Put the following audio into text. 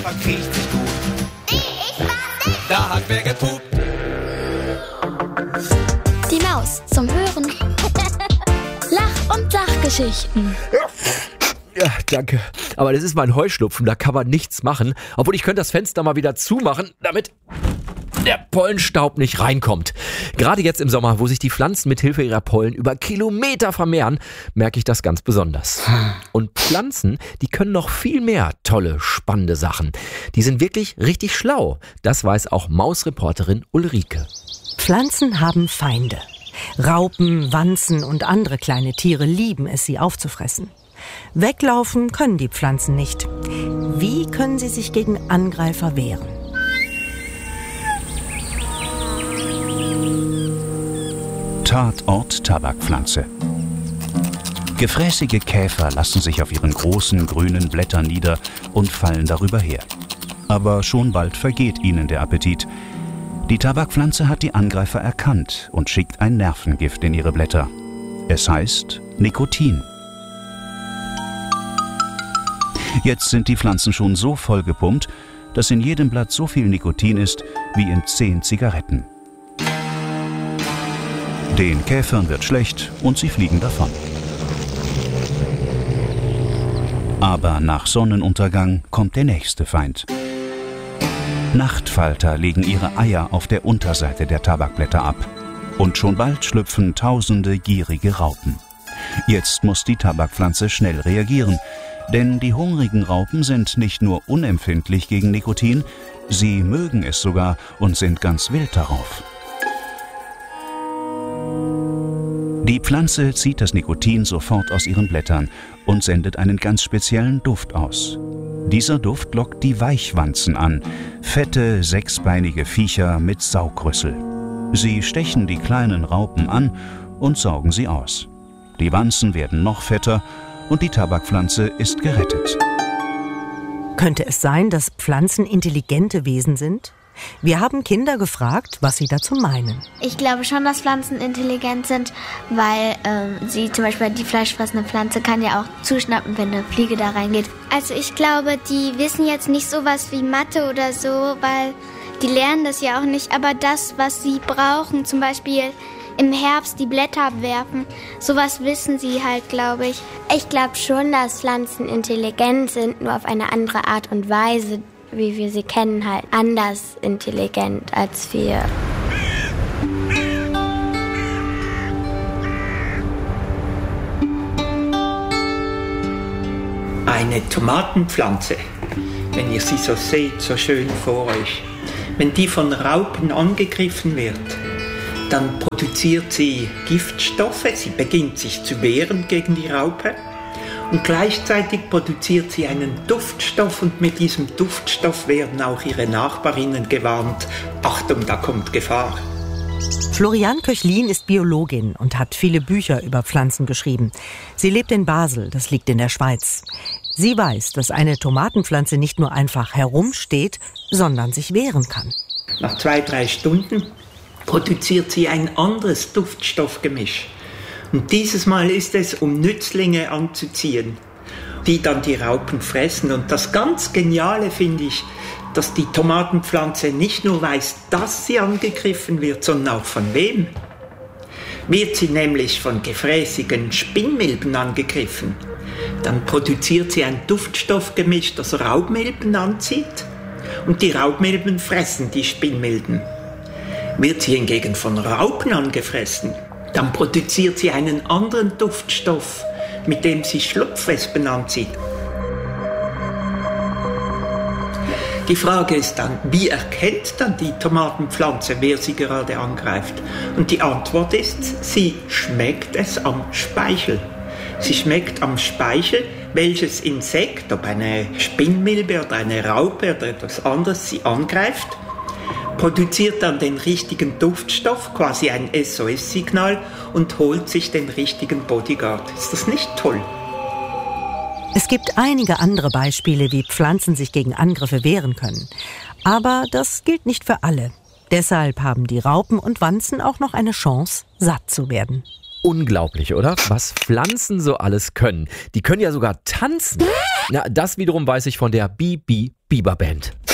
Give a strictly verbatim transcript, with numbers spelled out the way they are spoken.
Man kriecht sich gut. Ich war nicht. Da hat wer gepupt. Die Maus zum Hören. Lach- und Sachgeschichten. Ja, danke. Aber das ist mein Heuschnupfen, da kann man nichts machen. Obwohl, ich könnte das Fenster mal wieder zumachen, damit der Pollenstaub nicht reinkommt. Gerade jetzt im Sommer, wo sich die Pflanzen mit Hilfe ihrer Pollen über Kilometer vermehren, merke ich das ganz besonders. Und Pflanzen, die können noch viel mehr tolle, spannende Sachen. Die sind wirklich richtig schlau. Das weiß auch Mausreporterin Ulrike. Pflanzen haben Feinde. Raupen, Wanzen und andere kleine Tiere lieben es, sie aufzufressen. Weglaufen können die Pflanzen nicht. Wie können sie sich gegen Angreifer wehren? Tatort Tabakpflanze. Gefräßige Käfer lassen sich auf ihren großen grünen Blättern nieder und fallen darüber her. Aber schon bald vergeht ihnen der Appetit. Die Tabakpflanze hat die Angreifer erkannt und schickt ein Nervengift in ihre Blätter. Es heißt Nikotin. Jetzt sind die Pflanzen schon so vollgepumpt, dass in jedem Blatt so viel Nikotin ist wie in zehn Zigaretten. Den Käfern wird schlecht und sie fliegen davon. Aber nach Sonnenuntergang kommt der nächste Feind. Nachtfalter legen ihre Eier auf der Unterseite der Tabakblätter ab. Und schon bald schlüpfen tausende gierige Raupen. Jetzt muss die Tabakpflanze schnell reagieren, denn die hungrigen Raupen sind nicht nur unempfindlich gegen Nikotin, sie mögen es sogar und sind ganz wild darauf. Die Pflanze zieht das Nikotin sofort aus ihren Blättern und sendet einen ganz speziellen Duft aus. Dieser Duft lockt die Weichwanzen an, fette, sechsbeinige Viecher mit Saugrüssel. Sie stechen die kleinen Raupen an und saugen sie aus. Die Wanzen werden noch fetter und die Tabakpflanze ist gerettet. Könnte es sein, dass Pflanzen intelligente Wesen sind? Wir haben Kinder gefragt, was sie dazu meinen. Ich glaube schon, dass Pflanzen intelligent sind, weil ähm, sie zum Beispiel die fleischfressende Pflanze kann ja auch zuschnappen, wenn eine Fliege da reingeht. Also ich glaube, die wissen jetzt nicht sowas wie Mathe oder so, weil die lernen das ja auch nicht. Aber das, was sie brauchen, zum Beispiel im Herbst die Blätter abwerfen, sowas wissen sie halt, glaube ich. Ich glaube schon, dass Pflanzen intelligent sind, nur auf eine andere Art und Weise, wie wir sie kennen, halt anders intelligent als wir. Eine Tomatenpflanze, wenn ihr sie so seht, so schön vor euch, wenn die von Raupen angegriffen wird, dann produziert sie Giftstoffe, sie beginnt sich zu wehren gegen die Raupe. Und gleichzeitig produziert sie einen Duftstoff und mit diesem Duftstoff werden auch ihre Nachbarinnen gewarnt. Achtung, da kommt Gefahr. Florian Köchlin ist Biologin und hat viele Bücher über Pflanzen geschrieben. Sie lebt in Basel, das liegt in der Schweiz. Sie weiß, dass eine Tomatenpflanze nicht nur einfach herumsteht, sondern sich wehren kann. Nach zwei, drei Stunden produziert sie ein anderes Duftstoffgemisch. Und dieses Mal ist es, um Nützlinge anzuziehen, die dann die Raupen fressen. Und das ganz Geniale finde ich, dass die Tomatenpflanze nicht nur weiß, dass sie angegriffen wird, sondern auch von wem. Wird sie nämlich von gefräßigen Spinnmilben angegriffen, dann produziert sie ein Duftstoffgemisch, das Raubmilben anzieht. Und die Raubmilben fressen die Spinnmilben. Wird sie hingegen von Raupen angefressen, dann produziert sie einen anderen Duftstoff, mit dem sie Schlupfwespen anzieht. Die Frage ist dann, wie erkennt dann die Tomatenpflanze, wer sie gerade angreift? Und die Antwort ist, sie schmeckt es am Speichel. Sie schmeckt am Speichel, welches Insekt, ob eine Spinnmilbe oder eine Raupe oder etwas anderes, sie angreift, produziert dann den richtigen Duftstoff, quasi ein S O S-Signal und holt sich den richtigen Bodyguard. Ist das nicht toll? Es gibt einige andere Beispiele, wie Pflanzen sich gegen Angriffe wehren können. Aber das gilt nicht für alle. Deshalb haben die Raupen und Wanzen auch noch eine Chance, satt zu werden. Unglaublich, oder? Was Pflanzen so alles können. Die können ja sogar tanzen. Na, das wiederum weiß ich von der B B Biberband.